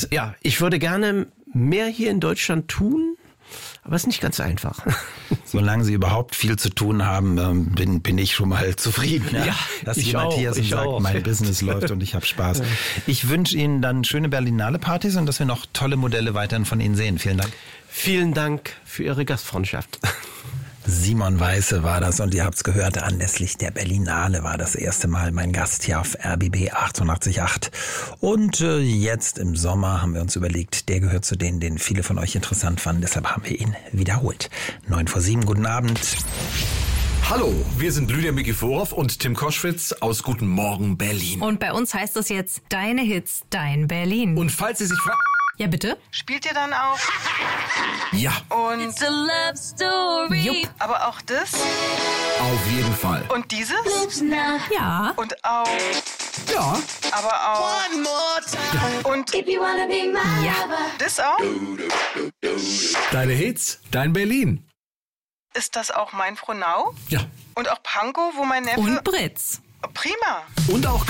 ja, ich würde gerne mehr hier in Deutschland tun, aber es ist nicht ganz einfach. Solange Sie überhaupt viel zu tun haben, bin ich schon mal zufrieden. Ja, dass ich wie Matthias auch, sagt, mein Business läuft und ich habe Spaß. Ich wünsche Ihnen dann schöne Berlinale-Partys und dass wir noch tolle Modelle weiterhin von Ihnen sehen. Vielen Dank. Vielen Dank für Ihre Gastfreundschaft. Simon Weiße war das und ihr habt's gehört, anlässlich der Berlinale war das erste Mal mein Gast hier auf RBB 88.8. Und jetzt im Sommer haben wir uns überlegt, der gehört zu denen, den viele von euch interessant fanden, deshalb haben wir ihn wiederholt. 9:07, guten Abend. Hallo, wir sind Lydia Mikiforov und Tim Koschwitz aus Guten Morgen Berlin. Und bei uns heißt es jetzt Deine Hits, Dein Berlin. Und falls Sie sich fragen... Ja, bitte? Spielt ihr dann auch? Ja, Und It's a love story. Jupp. aber auch das? auf jeden Fall. Und dieses? Ja. Und auch. Ja, Aber auch. Und If you wanna be my Ja. lover. das auch? deine Hits, dein Berlin. Ist das auch mein Frohnau? Ja, Und auch Pankow, wo mein Neffe... Und Britz. Prima. und auch